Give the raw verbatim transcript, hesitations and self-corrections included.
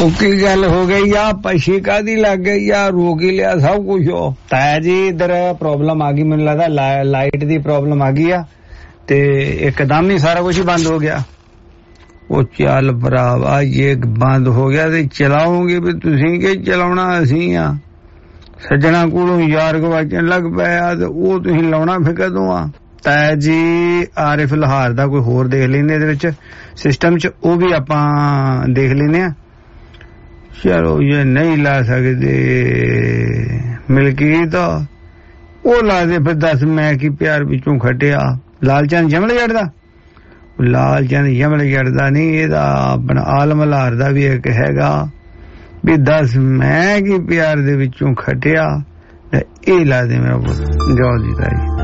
की गल हो गई या पछी कादी लग गई या रोक ही लिया सब कुछ हो ताया जी इधर प्रॉब्लम आ गई मैंने लगा ला, लाइट दी प्रॉब्लम आ गई आ ते एकदम ही सारा कुछ ही बंद हो गया वो चल भरावा ये बंद हो गया ते चलाओगे भी तुसी के चलाउणा असीं आ सज्जणा कोलों यार गवाचन लग पिया ते वो तुसी लाउणा फिर कदों आ ताया जी आरिफ लाहौर दा कोई होर देख लैंदे इहदे विच सिस्टम च वो भी आपां देख लैंदे आ चलो ये नहीं ला सकते मिल्की तो वो ला दे फिर दस मैं की प्यार पिछों खटिया लालचंद जमल जड़दा लालचंद जमल जड़दा नहीं एदा अपना आलम लाहौर दा भी एक हैगा भी दस मैं की प्यार दे विचों खटिया ए ला दे मेरा पुत्त जाओ जी ताई